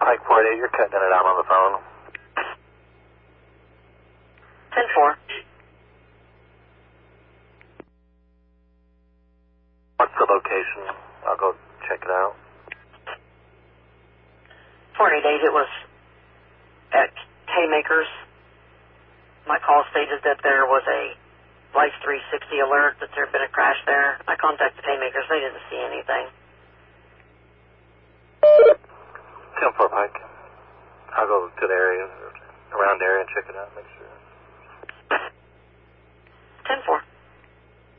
Pike 48, you're cutting it out on the phone. 10-4. What's the location? I'll go check it out. 48, it was at Haymakers. My call stated that there was a Life 360 alert that there had been a crash there. I contacted Haymakers. They didn't see anything. 10-4 Pike. I'll go to the area, around the area and check it out, make sure.